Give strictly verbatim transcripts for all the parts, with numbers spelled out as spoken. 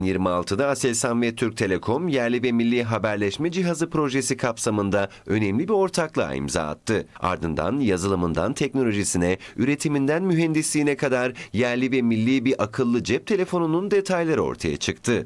yirmi altıda Aselsan ve Türk Telekom yerli ve milli haberleşme cihazı projesi kapsamında önemli bir ortaklığa imza attı. Ardından yazılımından teknolojisine, üretiminden mühendisliğine kadar yerli ve milli bir akıllı cep telefonunun detayları ortaya çıktı.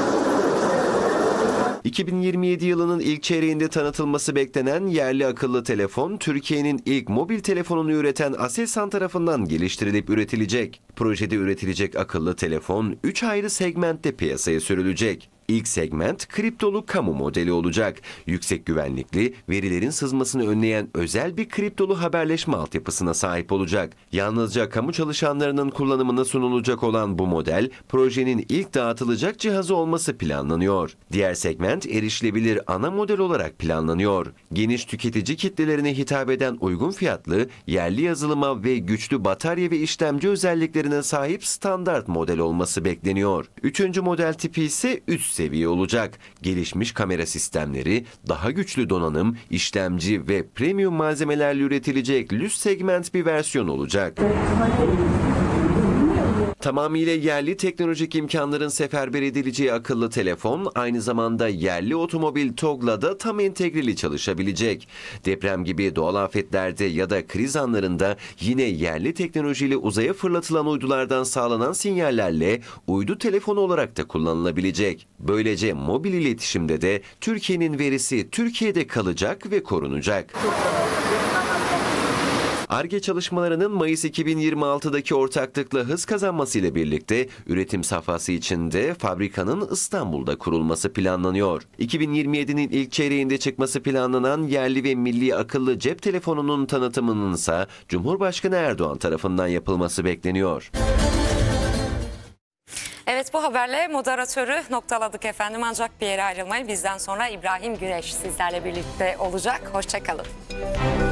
iki bin yirmi yedi yılının ilk çeyreğinde tanıtılması beklenen yerli akıllı telefon, Türkiye'nin ilk mobil telefonunu üreten Aselsan tarafından geliştirilip üretilecek. Projede üretilecek akıllı telefon üç ayrı segmentte piyasaya sürülecek. İlk segment kriptolu kamu modeli olacak. Yüksek güvenlikli, verilerin sızmasını önleyen özel bir kriptolu haberleşme altyapısına sahip olacak. Yalnızca kamu çalışanlarının kullanımına sunulacak olan bu model, projenin ilk dağıtılacak cihazı olması planlanıyor. Diğer segment erişilebilir ana model olarak planlanıyor. Geniş tüketici kitlelerine hitap eden uygun fiyatlı, yerli yazılıma ve güçlü batarya ve işlemci özelliklerine sahip standart model olması bekleniyor. Üçüncü model tipi ise üst seviye olacak. Gelişmiş kamera sistemleri, daha güçlü donanım, işlemci ve premium malzemelerle üretilecek lüks segment bir versiyon olacak. Tamamıyla yerli teknolojik imkanların seferber edileceği akıllı telefon, aynı zamanda yerli otomobil TOGG'la da tam entegreli çalışabilecek. Deprem gibi doğal afetlerde ya da kriz anlarında yine yerli teknolojiyle uzaya fırlatılan uydulardan sağlanan sinyallerle uydu telefonu olarak da kullanılabilecek. Böylece mobil iletişimde de Türkiye'nin verisi Türkiye'de kalacak ve korunacak. Ar-Ge çalışmalarının Mayıs iki bin yirmi altıdaki ortaklıkla hız kazanmasıyla birlikte üretim safhası içinde fabrikanın İstanbul'da kurulması planlanıyor. iki bin yirmi yedinin ilk çeyreğinde çıkması planlanan yerli ve milli akıllı cep telefonunun tanıtımının ise Cumhurbaşkanı Erdoğan tarafından yapılması bekleniyor. Evet, bu haberle moderatörü noktaladık efendim, ancak bir yere ayrılmayın. Bizden sonra İbrahim Güneş sizlerle birlikte olacak. Hoşça kalın.